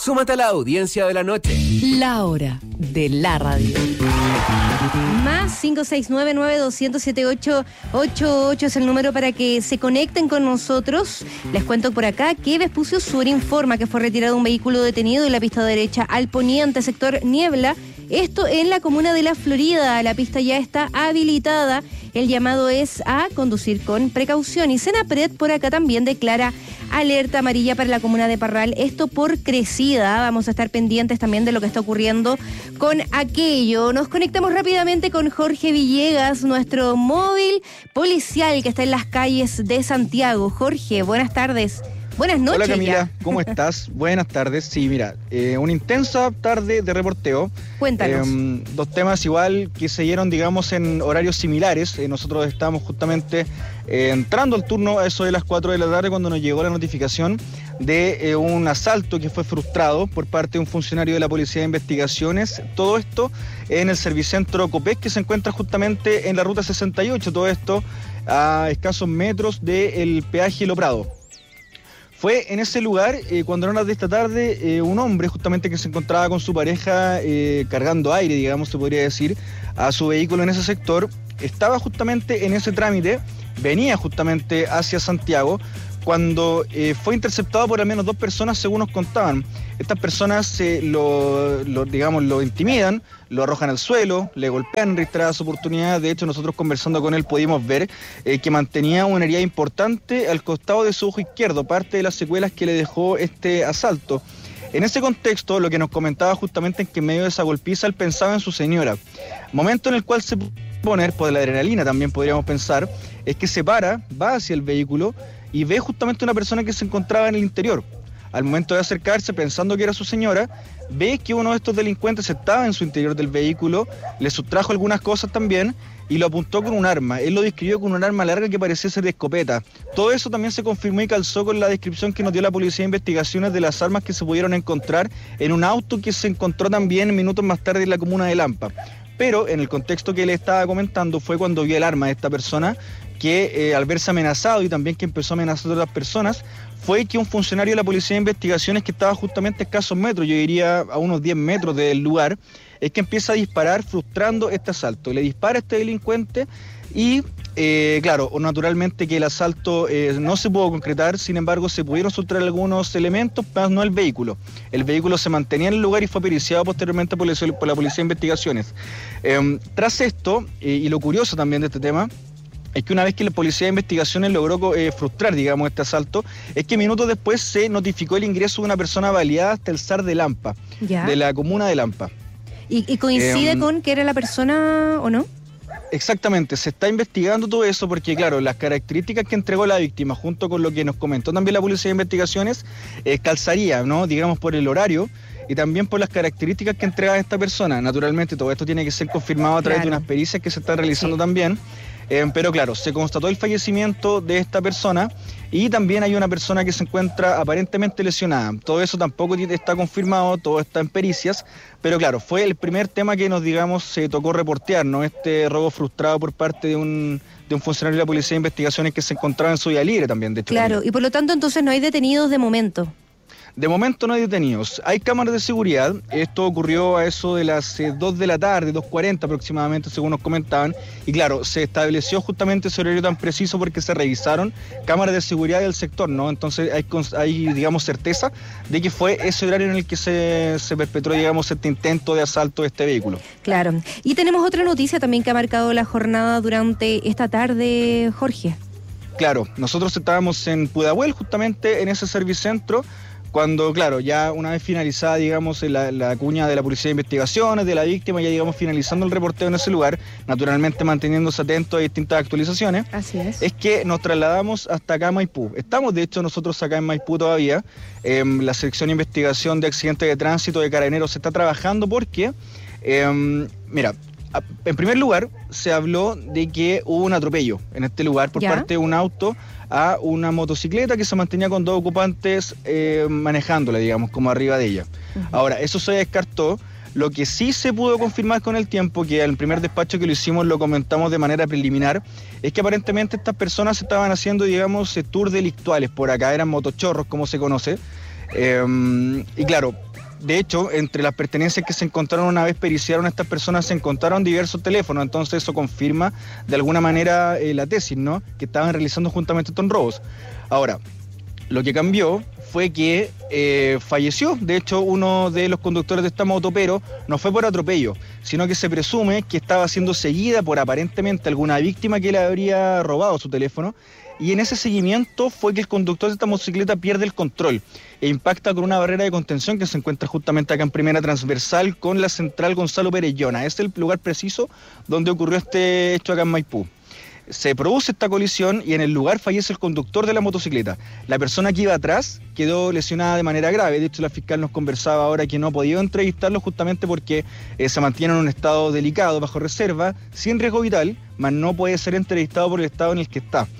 Súmate a la audiencia de la noche. La hora de la radio. Más 569-9200-7888 es el número para que se conecten con nosotros. Les cuento por acá que Vespucio Sur informa que fue retirado un vehículo detenido en la pista derecha al poniente, sector Niebla. Esto en la comuna de La Florida. La pista ya está habilitada. El llamado es a conducir con precaución. Y Senapred por acá también declara alerta amarilla para la comuna de Parral. Esto por crecida. Vamos a estar pendientes también de lo que está ocurriendo con aquello. Nos conectamos rápidamente con Jorge Villegas, nuestro móvil policial que está en las calles de Santiago. Jorge, buenas tardes. Buenas noches. Hola Camila, ya. ¿Cómo estás? Buenas tardes. Sí, mira, una intensa tarde de reporteo. Cuéntanos. Dos temas igual que se dieron, digamos, en horarios similares. Nosotros estábamos justamente entrando al turno a eso de las 4 de la tarde cuando nos llegó la notificación de un asalto que fue frustrado por parte de un funcionario de la Policía de Investigaciones. Todo esto en el Servicentro Copec, que se encuentra justamente en la Ruta 68. Todo esto a escasos metros del peaje Lo Prado. Fue en ese lugar, cuando eran horas de esta tarde, un hombre justamente que se encontraba con su pareja cargando aire, digamos, se podría decir, a su vehículo en ese sector. Estaba justamente en ese trámite, venía justamente hacia Santiago, cuando fue interceptado por al menos 2 personas, según nos contaban. Estas personas lo intimidan, lo arrojan al suelo, le golpean en reiteradas oportunidades. De hecho, nosotros conversando con él pudimos ver que mantenía una herida importante al costado de su ojo izquierdo, parte de las secuelas que le dejó este asalto. En ese contexto, lo que nos comentaba justamente es que en medio de esa golpiza él pensaba en su señora. Momento en el cual se pone por la adrenalina, también podríamos pensar, es que se para, va hacia el vehículo y ve justamente una persona que se encontraba en el interior. Al momento de acercarse, pensando que era su señora, ve que uno de estos delincuentes estaba en su interior del vehículo, le sustrajo algunas cosas también y lo apuntó con un arma. Él lo describió con un arma larga que parecía ser de escopeta. Todo eso también se confirmó y calzó con la descripción que nos dio la Policía de Investigaciones de las armas que se pudieron encontrar en un auto que se encontró también minutos más tarde en la comuna de Lampa. Pero en el contexto que le estaba comentando fue cuando vio el arma de esta persona que al verse amenazado y también que empezó a amenazar a otras personas, fue que un funcionario de la Policía de Investigaciones que estaba justamente a escasos metros, yo diría a unos 10 metros del lugar, es que empieza a disparar frustrando este asalto. Le dispara a este delincuente y claro, naturalmente que el asalto no se pudo concretar, sin embargo se pudieron sustraer algunos elementos, pero no el vehículo. El vehículo se mantenía en el lugar y fue periciado posteriormente por la Policía de Investigaciones. Tras esto, y lo curioso también de este tema, es que una vez que la Policía de Investigaciones logró frustrar, digamos, este asalto, es que minutos después se notificó el ingreso de una persona baleada hasta el SAR de Lampa, de la comuna de Lampa. ¿Y coincide con que era la persona o no? Exactamente, se está investigando todo eso porque, claro, las características que entregó la víctima, junto con lo que nos comentó también la Policía de Investigaciones, calzaría, ¿no? Digamos, por el horario y también por las características que entrega esta persona. Naturalmente, todo esto tiene que ser confirmado a través de unas pericias que se están realizando también. Pero claro, se constató el fallecimiento de esta persona y también hay una persona que se encuentra aparentemente lesionada. Todo eso tampoco está confirmado, todo está en pericias, pero claro, fue el primer tema que se tocó reportear, ¿no? Este robo frustrado por parte de un funcionario de la Policía de Investigaciones que se encontraba en su vía libre también, de hecho. Claro, y por lo tanto entonces no hay detenidos de momento. De momento no hay detenidos. Hay cámaras de seguridad. Esto ocurrió a eso de las 2 de la tarde, 2:40 aproximadamente, según nos comentaban. Y claro, se estableció justamente ese horario tan preciso porque se revisaron cámaras de seguridad del sector, ¿no? Entonces hay digamos, certeza de que fue ese horario en el que se perpetró, digamos, este intento de asalto de este vehículo. Claro. Y tenemos otra noticia también que ha marcado la jornada durante esta tarde, Jorge. Claro, nosotros estábamos en Pudahuel, justamente en ese servicentro, cuando, claro, ya una vez finalizada, digamos, la cuña de la Policía de Investigaciones, de la víctima, ya, digamos, finalizando el reporteo en ese lugar, naturalmente manteniéndose atentos a distintas actualizaciones, así es que nos trasladamos hasta acá a Maipú. Estamos, de hecho, nosotros acá en Maipú todavía. La sección de investigación de accidentes de tránsito de Carabineros se está trabajando porque, mira, en primer lugar, se habló de que hubo un atropello en este lugar por parte de un auto a una motocicleta que se mantenía con 2 ocupantes manejándola, digamos, como arriba de ella. Ahora, eso se descartó. Lo que sí se pudo confirmar con el tiempo, que al primer despacho que lo hicimos lo comentamos de manera preliminar, es que aparentemente estas personas estaban haciendo, digamos, tours delictuales por acá, eran motochorros, como se conoce. Y claro, de hecho, entre las pertenencias que se encontraron una vez periciaron a estas personas, se encontraron diversos teléfonos, entonces eso confirma de alguna manera la tesis, ¿no? Que estaban realizando juntamente estos robos. Ahora, lo que cambió fue que falleció. De hecho, uno de los conductores de esta moto, pero no fue por atropello, sino que se presume que estaba siendo seguida por aparentemente alguna víctima que le habría robado su teléfono, y en ese seguimiento fue que el conductor de esta motocicleta pierde el control e impacta con una barrera de contención que se encuentra justamente acá en primera transversal con la central Gonzalo Perellona. Es el lugar preciso donde ocurrió este hecho acá en Maipú. Se produce esta colisión y en el lugar fallece el conductor de la motocicleta. La persona que iba atrás quedó lesionada de manera grave. De hecho, la fiscal nos conversaba ahora que no ha podido entrevistarlo justamente porque se mantiene en un estado delicado, bajo reserva, sin riesgo vital, mas no puede ser entrevistado por el estado en el que está.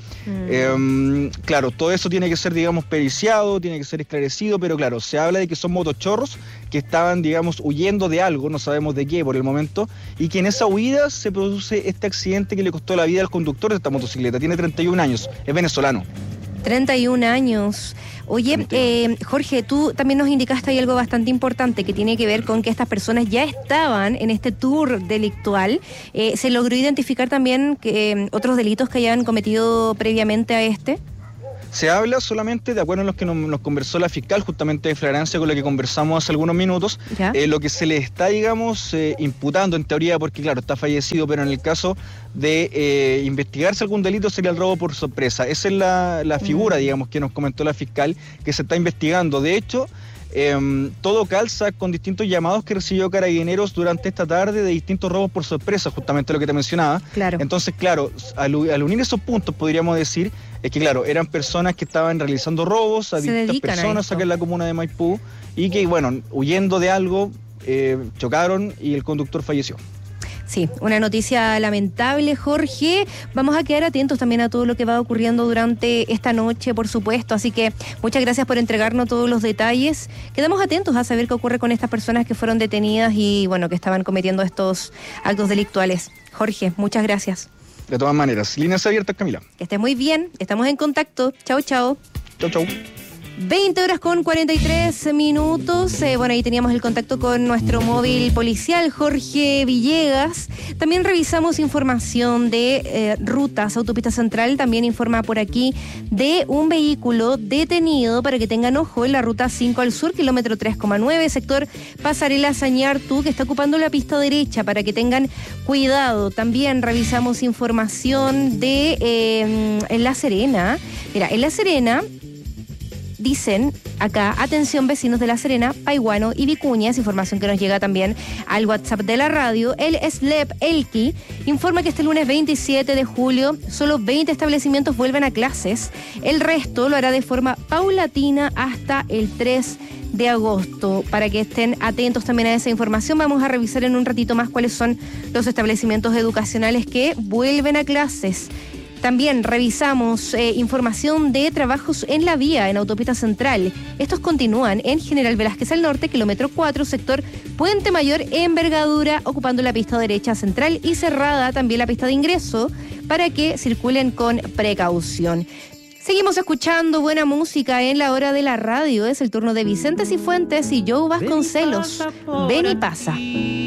Claro, todo eso tiene que ser, digamos, periciado, tiene que ser esclarecido, pero claro, se habla de que son motochorros que estaban, digamos, huyendo de algo, no sabemos de qué por el momento, y que en esa huida se produce este accidente que le costó la vida al conductor de esta motocicleta. Tiene 31 años, es venezolano. 31 años. Oye, Jorge, tú también nos indicaste ahí algo bastante importante que tiene que ver con que estas personas ya estaban en este tour delictual. ¿Se logró identificar también que, otros delitos que hayan cometido previamente a este? Se habla solamente, de acuerdo a lo que nos conversó la fiscal, justamente de flagrancia con la que conversamos hace algunos minutos, lo que se le está, digamos, imputando en teoría, porque claro, está fallecido, pero en el caso de investigarse algún delito sería el robo por sorpresa. Esa es la figura, digamos, que nos comentó la fiscal, que se está investigando. De hecho, todo calza con distintos llamados que recibió Carabineros durante esta tarde de distintos robos por sorpresa, justamente lo que te mencionaba. Claro. Entonces, claro, al unir esos puntos podríamos decir es que, claro, eran personas que estaban realizando robos a distintas personas acá en la comuna de Maipú y que, bueno, huyendo de algo, chocaron y el conductor falleció. Sí, una noticia lamentable, Jorge. Vamos a quedar atentos también a todo lo que va ocurriendo durante esta noche, por supuesto. Así que muchas gracias por entregarnos todos los detalles. Quedamos atentos a saber qué ocurre con estas personas que fueron detenidas y, bueno, que estaban cometiendo estos actos delictuales. Jorge, muchas gracias. De todas maneras, líneas abiertas, Camila. Que estés muy bien, estamos en contacto. Chau, chau. Chau, chau. 20:43. Bueno, ahí teníamos el contacto con nuestro móvil policial, Jorge Villegas. También revisamos información de rutas. Autopista Central también informa por aquí de un vehículo detenido, para que tengan ojo, en la ruta 5 al sur, kilómetro 3,9, sector Pasarela Sañartu, que está ocupando la pista derecha, para que tengan cuidado. También revisamos información de en La Serena. Mira, en La Serena dicen acá, atención vecinos de La Serena, Paiguano y Vicuña, es información que nos llega también al WhatsApp de la radio. El SLEP Elqui informa que este lunes 27 de julio solo 20 establecimientos vuelven a clases. El resto lo hará de forma paulatina hasta el 3 de agosto. Para que estén atentos también a esa información, vamos a revisar en un ratito más cuáles son los establecimientos educacionales que vuelven a clases. También revisamos información de trabajos en la vía, en Autopista Central. Estos continúan en General Velázquez al norte, kilómetro 4, sector Puente Mayor, envergadura, ocupando la pista derecha central y cerrada también la pista de ingreso para que circulen con precaución. Seguimos escuchando buena música en la hora de la radio. Es el turno de Vicente Cifuentes y Joe Vasconcelos. Ven y pasa.